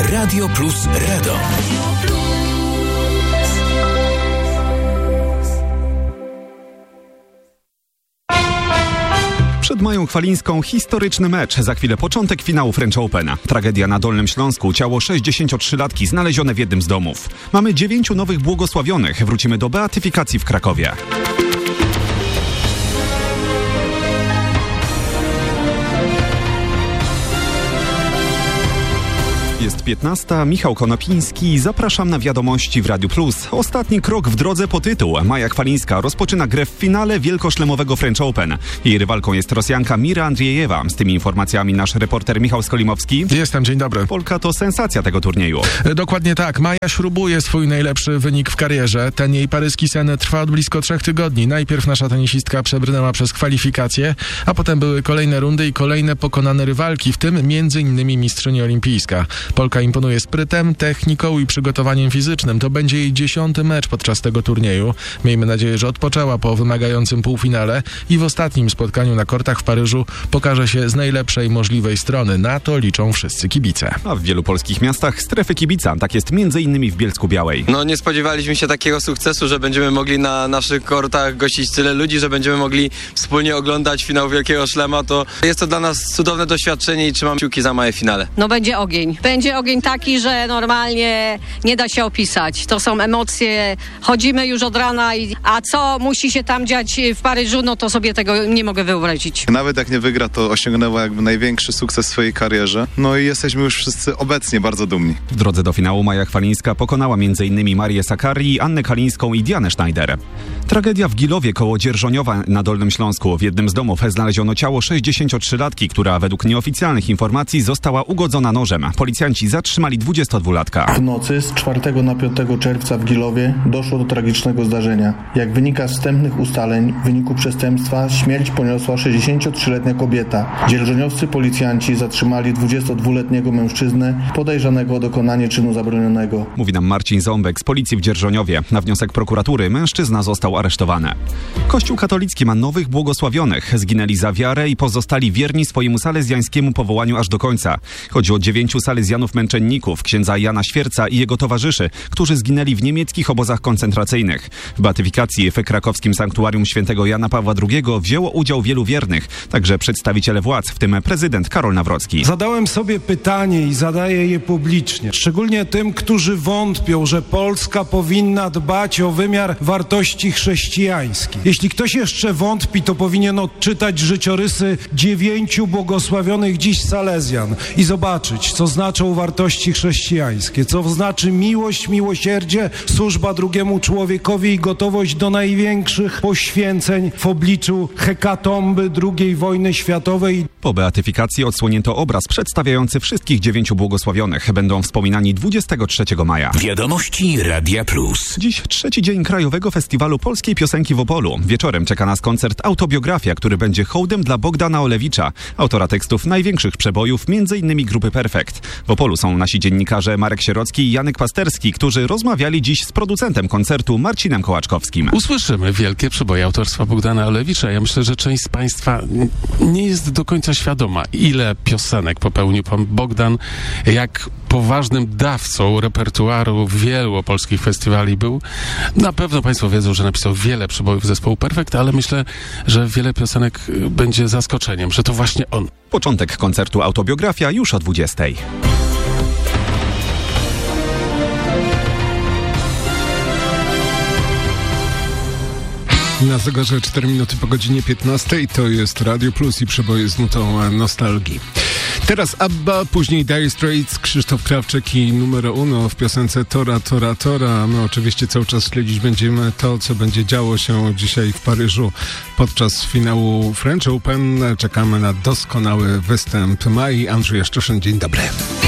Radio Plus Radom. Przed Mają Chwalińską historyczny mecz. Za chwilę początek finału French Open. Tragedia na Dolnym Śląsku. Ciało 63-latki znalezione w jednym z domów. Mamy 9 nowych błogosławionych. Wrócimy do beatyfikacji w Krakowie. Jest 15. Michał Konopiński. Zapraszam na wiadomości w Radiu Plus. Ostatni krok w drodze po tytuł. Maja Chwalińska rozpoczyna grę w finale wielkoszlemowego French Open. Jej rywalką jest Rosjanka Mira Andriejewa. Z tymi informacjami nasz reporter Michał Skolimowski. Jestem, dzień dobry. Polka to sensacja tego turnieju. Dokładnie tak. Maja śrubuje swój najlepszy wynik w karierze. Ten jej paryski sen trwa od blisko 3 tygodni. Najpierw nasza tenisistka przebrnęła przez kwalifikacje, a potem były kolejne rundy i kolejne pokonane rywalki, w tym m.in. mistrzyni olimpijska. Polka imponuje sprytem, techniką i przygotowaniem fizycznym. To będzie jej 10. mecz podczas tego turnieju. Miejmy nadzieję, że odpoczęła po wymagającym półfinale i w ostatnim spotkaniu na kortach w Paryżu pokaże się z najlepszej możliwej strony. Na to liczą wszyscy kibice. A w wielu polskich miastach strefy kibica. Tak jest m.in. w Bielsku-Białej. Nie spodziewaliśmy się takiego sukcesu, że będziemy mogli na naszych kortach gościć tyle ludzi, że będziemy mogli wspólnie oglądać finał Wielkiego Szlema. To jest to dla nas cudowne doświadczenie i trzymam kciuki za Maję w finale. Będzie ogień. Będzie ogień taki, że normalnie nie da się opisać. To są emocje. Chodzimy już od rana, a co musi się tam dziać w Paryżu, to sobie tego nie mogę wyobrazić. Nawet jak nie wygra, to osiągnęła jakby największy sukces w swojej karierze. I jesteśmy już wszyscy obecnie bardzo dumni. W drodze do finału Maja Chwalińska pokonała m.in. Marię Sakkari, Annę Kalińską i Dianę Schneider. Tragedia w Gilowie koło Dzierżoniowa na Dolnym Śląsku. W jednym z domów znaleziono ciało 63-latki, która według nieoficjalnych informacji została ugodzona nożem. Policjanci zatrzymali 22-latka. W nocy z 4 na 5 czerwca w Gilowie doszło do tragicznego zdarzenia. Jak wynika z wstępnych ustaleń, w wyniku przestępstwa śmierć poniosła 63-letnia kobieta. Dzierżoniowscy policjanci zatrzymali 22-letniego mężczyznę podejrzanego o dokonanie czynu zabronionego. Mówi nam Marcin Ząbek z policji w Dzierżoniowie. Na wniosek prokuratury mężczyzna został aresztowany. Kościół katolicki ma nowych błogosławionych. Zginęli za wiarę i pozostali wierni swojemu salezjańskiemu powołaniu aż do końca. Chodzi o 9 salezjanów męczenników, księdza Jana Świerca i jego towarzyszy, którzy zginęli w niemieckich obozach koncentracyjnych. W beatyfikacji w krakowskim sanktuarium świętego Jana Pawła II wzięło udział wielu wiernych, także przedstawiciele władz, w tym prezydent Karol Nawrocki. Zadałem sobie pytanie i zadaję je publicznie, szczególnie tym, którzy wątpią, że Polska powinna dbać o wymiar wartości chrześcijańskich. Jeśli ktoś jeszcze wątpi, to powinien odczytać życiorysy 9 błogosławionych dziś salezjan i zobaczyć, co znaczą wartości chrześcijańskie, co znaczy miłość, miłosierdzie, służba drugiemu człowiekowi i gotowość do największych poświęceń w obliczu hekatomby II wojny światowej. Po beatyfikacji odsłonięto obraz przedstawiający wszystkich 9 błogosławionych. Będą wspominani 23 maja. Wiadomości Radia Plus. Dziś 3. dzień Krajowego Festiwalu Polskiej Piosenki w Opolu. Wieczorem czeka nas koncert Autobiografia, który będzie hołdem dla Bogdana Olewicza, autora tekstów największych przebojów, m.in. grupy Perfekt. W Opolu są nasi dziennikarze Marek Sierocki i Janek Pasterski, którzy rozmawiali dziś z producentem koncertu Marcinem Kołaczkowskim. Usłyszymy wielkie przeboje autorstwa Bogdana Olewicza. Ja myślę, że część z Państwa nie jest do końca świadoma, ile piosenek popełnił pan Bogdan, jak poważnym dawcą repertuaru wielu polskich festiwali był. Na pewno Państwo wiedzą, że napisał wiele przebojów zespołu Perfekt, ale myślę, że wiele piosenek będzie zaskoczeniem, że to właśnie on. Początek koncertu Autobiografia już o 20. Na zegarze 4 minuty po godzinie 15. To jest Radio Plus i przeboje z nutą nostalgii. Teraz ABBA, później Dire Straits, Krzysztof Krawczyk i Numero Uno w piosence Tora, Tora, Tora. My oczywiście cały czas śledzić będziemy to, co będzie działo się dzisiaj w Paryżu podczas finału French Open. Czekamy na doskonały występ Mai. Andrzej Jaszczuszyn, dzień dobry.